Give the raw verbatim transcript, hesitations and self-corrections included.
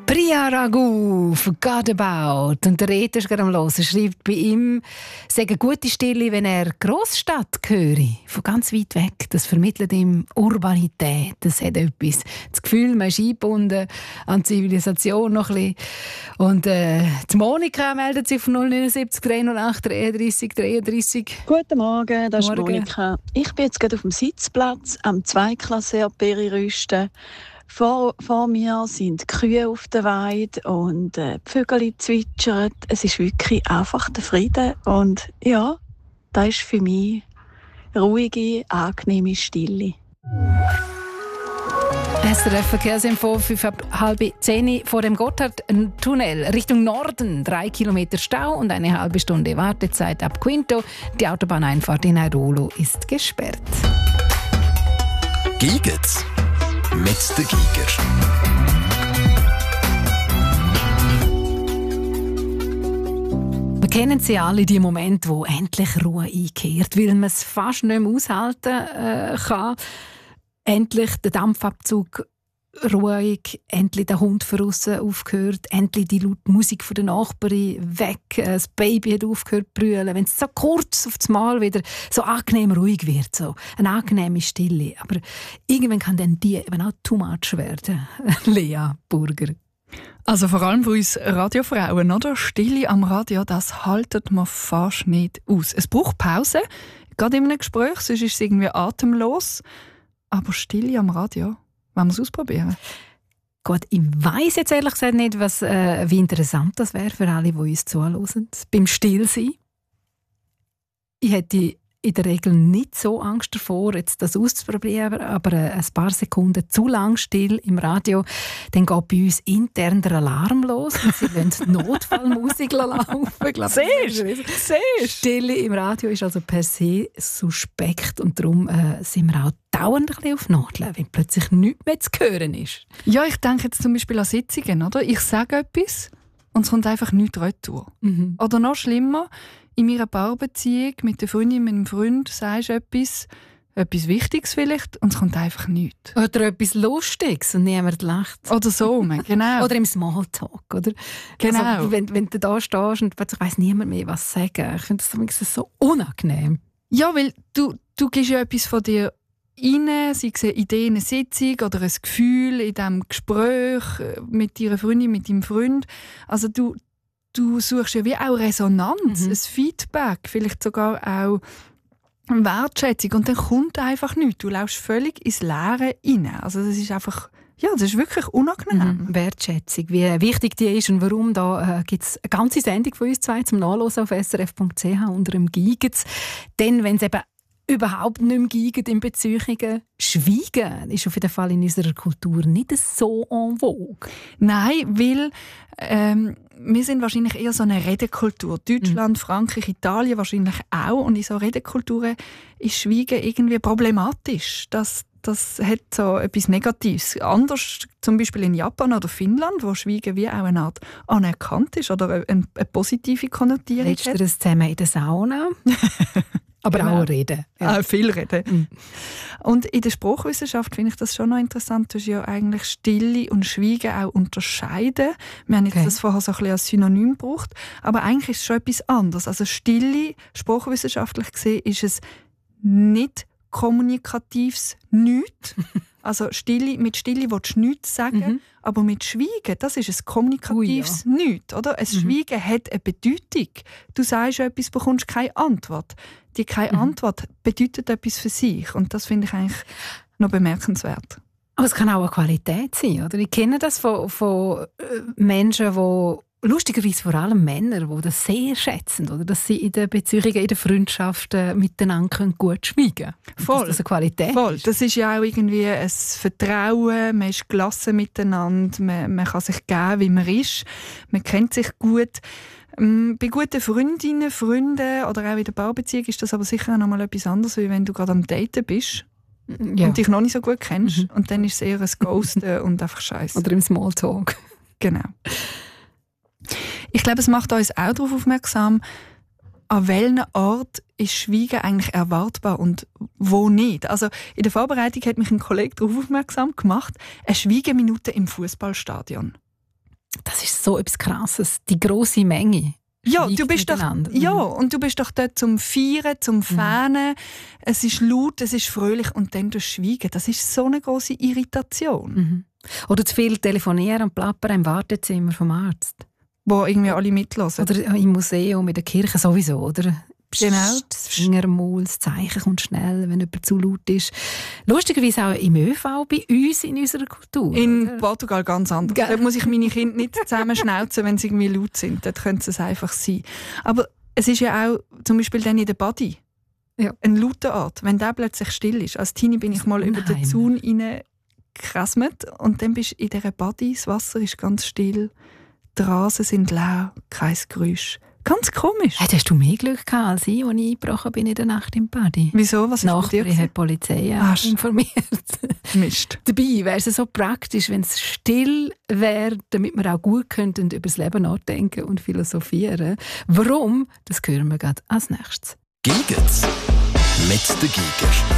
Priya Raghu, «Forgot About». Und der Reto ist gerade am Hören. Er schreibt bei ihm, sei eine gute Stille, wenn er Grossstadt höre. Von ganz weit weg. Das vermittelt ihm Urbanität. Das hat etwas. Das Gefühl, man ist eingebunden an die Zivilisation noch ein bisschen. Und äh, die Monika meldet sich auf null neun sieben drei null acht dreiunddreissig dreiunddreissig. Guten Morgen, das Morgen. ist Monika. Ich bin jetzt gerade auf dem Sitzplatz am Zweiklasser Peri-Rüsten. Vor, vor mir sind die Kühe auf der Weide und äh, die Vögel zwitschern. Es ist wirklich einfach der Frieden. Und ja, das ist für mich ruhige, angenehme Stille. S R F Verkehrsinfo, fünf ab halb zehn vor dem Gotthardtunnel Richtung Norden. Drei Kilometer Stau und eine halbe Stunde Wartezeit ab Quinto. Die Autobahneinfahrt in Airolo ist gesperrt. Giget's mit den Giger. Wir kennen sie alle, die Momente, wo endlich Ruhe einkehrt, weil man es fast nicht mehr aushalten äh, kann. Endlich der Dampfabzug ruhig, endlich der Hund von aussen aufgehört, endlich die laute Musik von der Nachbarin weg, das Baby hat aufgehört zu brüllen. Wenn es so kurz auf das Mal wieder so angenehm ruhig wird, so eine angenehme Stille. Aber irgendwann kann dann die eben auch too much werden. Lea Burger. Also vor allem für uns Radiofrauen, oder? Stille am Radio, das haltet man fast nicht aus. Es braucht Pause, gerade in einem Gespräch, sonst ist es irgendwie atemlos. Aber Stille am Radio, wollen wir es ausprobieren? Gut, ich weiss jetzt ehrlich gesagt nicht, was, äh, wie interessant das wäre für alle, die uns zuhören. Beim Stillsein. Ich hätte in der Regel nicht so Angst davor, jetzt das auszuprobieren, aber ein paar Sekunden zu lang still im Radio, dann geht bei uns intern der Alarm los und sie lassen die Notfallmusik laufen. Siehst du? Stille im Radio ist also per se suspekt und darum äh, sind wir auch dauernd ein bisschen auf Nadeln, wenn plötzlich nichts mehr zu hören ist. Ja, ich denke jetzt zum Beispiel an Sitzungen, oder? Ich sage etwas und es kommt einfach nichts retour. Mhm. Oder noch schlimmer, in meiner Paarbeziehung mit der Freundin, mit dem Freund, sagst du etwas, etwas Wichtiges vielleicht, und es kommt einfach nichts. Oder etwas Lustiges und niemand lacht. Oder so, genau. Oder im Smalltalk, oder? Genau. Also, wenn, wenn du da stehst und plötzlich weiss niemand mehr, was sagen. Ich finde das so unangenehm. Ja, weil du, du gibst ja etwas von dir rein, sei es eine Idee in einer Sitzung oder ein Gefühl in diesem Gespräch mit deiner Freundin, mit deinem Freund. Also du Du suchst ja wie auch Resonanz, mhm. ein Feedback, vielleicht sogar auch eine Wertschätzung. Und dann kommt einfach nichts. Du läufst völlig ins Leere rein. Also das ist einfach, ja, das ist wirklich unangenehm. Mhm. Wertschätzung, wie wichtig die ist und warum. Da äh, gibt es eine ganze Sendung von uns zwei zum Nachlesen auf s r f punkt c h unter dem Giget's. Denn wenn es eben überhaupt nicht mehr geigen in Beziehungen. Schweigen ist auf jeden Fall in unserer Kultur nicht so en vogue. Nein, weil ähm, wir sind wahrscheinlich eher so eine Redekultur. Deutschland, mhm. Frankreich, Italien wahrscheinlich auch. Und in so Redekulturen ist Schweigen irgendwie problematisch. Das, das hat so etwas Negatives. Anders zum Beispiel in Japan oder Finnland, wo Schweigen wie auch eine Art anerkannt ist oder eine, eine positive Konnotierung Redest hat. Redest du das zusammen in der Sauna? Aber genau. Auch reden. Ja. Ah, viel reden. Mhm. Und in der Sprachwissenschaft finde ich das schon noch interessant. Du hast ja eigentlich Stille und Schweigen auch unterscheiden. Wir haben jetzt okay. das vorher so ein bisschen als Synonym gebraucht. Aber eigentlich ist es schon etwas anderes. Also Stille, sprachwissenschaftlich gesehen, ist es nicht kommunikatives Nichts. Also Stille, mit Stille willst du nichts sagen, mhm. aber mit Schweigen, das ist ein kommunikatives Ui, ja. Nichts. Oder? Ein mhm. Schweigen hat eine Bedeutung. Du sagst etwas, bekommst keine Antwort. Die keine mhm. Antwort bedeutet etwas für sich. Und das finde ich eigentlich noch bemerkenswert. Aber es kann auch eine Qualität sein. Oder? Ich kenne das von, von Menschen, die lustigerweise vor allem Männer, die das sehr schätzen, oder? Dass sie in den Beziehungen, in den Freundschaften miteinander gut schweigen können. Voll. Dass das eine Qualität Voll. ist. Das ist ja auch irgendwie ein Vertrauen, man ist gelassen miteinander, man, man kann sich geben, wie man ist, man kennt sich gut. Bei guten Freundinnen, Freunden oder auch in der Paarbeziehung ist das aber sicher noch mal etwas anderes, als wenn du gerade am Daten bist. Ja. Und dich noch nicht so gut kennst. Mhm. Und dann ist es eher ein Ghosten und einfach Scheiße. Oder im Smalltalk. Genau. Ich glaube, es macht uns auch darauf aufmerksam, an welchem Ort ist Schweigen eigentlich erwartbar und wo nicht. Also in der Vorbereitung hat mich ein Kollege darauf aufmerksam gemacht, eine Schweigeminute im Fußballstadion. so etwas Krasses. Die grosse Menge. Ja, du bist doch, ja, und du bist doch dort zum Feiern, zum Fähnen. Mhm. Es ist laut, es ist fröhlich und dann das Schweigen. Das ist so eine grosse Irritation. Mhm. Oder zu viel telefonieren und plappern im Wartezimmer vom Arzt. Wo irgendwie alle mithören. Oder im Museum, in der Kirche sowieso, oder? Genau. Das Finger im Maul, das Zeichen kommt schnell, wenn jemand zu laut ist. Lustigerweise auch im ÖV bei uns in unserer Kultur. In oder? Portugal ganz anders. Ge- Dort muss ich meine Kinder nicht zusammenschnauzen, wenn sie irgendwie laut sind. Dort könnte es einfach sein. Aber es ist ja auch zum Beispiel dann in der Body ja. ein lauter Ort. Wenn der plötzlich still ist. Als Teenie bin ich mal über den Zaun reingekrasmet und dann bist du in dieser Body, das Wasser ist ganz still, die Rasen sind leer, kein Geräusch. Ganz komisch. Hey, hast du mehr Glück gehabt als ich, als ich eingebrochen bin in der Nacht im Body? Wieso? Was ist mit dir? Ich habe die Polizei Ach, informiert. Mist. Dabei wäre es so praktisch, wenn es still wäre, damit wir auch gut könnten über das Leben nachdenken und philosophieren. Warum? Das hören wir gerade als nächstes. Giget's mit den Giger.